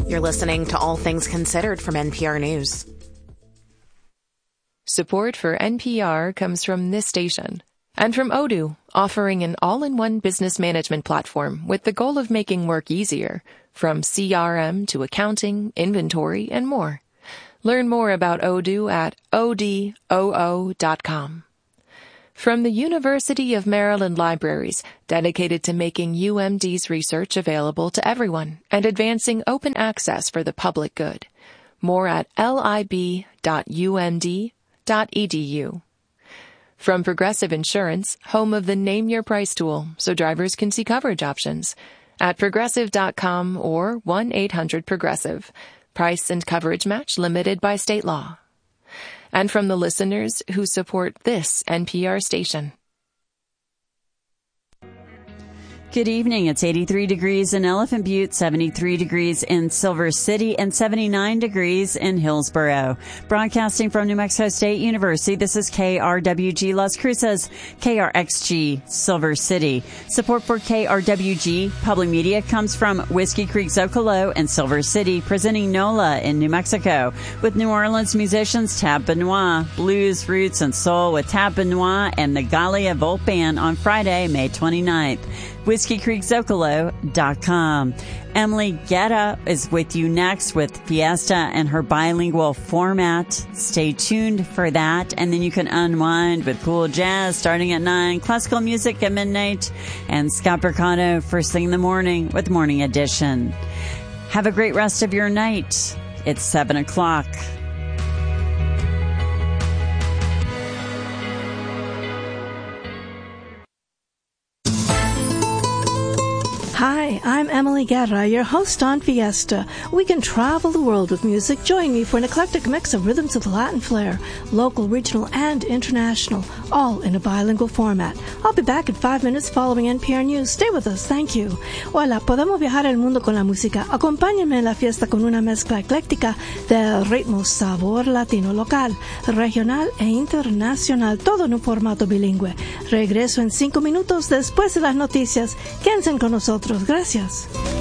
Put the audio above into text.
You're listening to All Things Considered from NPR News. Support for NPR comes from this station and from Odoo, offering an all-in-one business management platform with the goal of making work easier, from CRM to accounting, inventory, and more. Learn more about Odoo at odoo.com. From the University of Maryland Libraries, dedicated to making UMD's research available to everyone and advancing open access for the public good. More at lib.umd.edu. From Progressive Insurance, home of the Name Your Price tool, so drivers can see coverage options. At Progressive.com or 1-800-PROGRESSIVE. Price and coverage match limited by state law. And from the listeners who support this NPR station. Good evening. It's 83 degrees in Elephant Butte, 73 degrees in Silver City, and 79 degrees in Hillsboro. Broadcasting from New Mexico State University, this is KRWG Las Cruces, KRXG Silver City. Support for KRWG Public Media comes from Whiskey Creek Zocalo and Silver City, presenting NOLA in New Mexico, with New Orleans musicians Tab Benoit, blues, roots, and soul with Tab Benoit and the Galia Volt Band on Friday, May 29th. WhiskeyCreekZocalo.com. Emily Guerra is with you next with Fiesta and her bilingual format. Stay tuned for that. And then you can unwind with cool jazz starting at 9, classical music at midnight, and Scott Mercado first thing in the morning with Morning Edition. Have a great rest of your night. It's 7 o'clock. Hi, I'm Emily Guerra, your host on Fiesta. We can travel the world with music. Join me for an eclectic mix of rhythms of the Latin flair, local, regional, and international, all in a bilingual format. I'll be back in 5 minutes following NPR News. Stay with us. Thank you. Hola, podemos viajar el mundo con la música. Acompáñenme en la fiesta con una mezcla ecléctica de ritmo, sabor latino, local, regional e internacional, todo en un formato bilingüe. Regreso en 5 minutos después de las noticias. Quédense con nosotros. Gracias.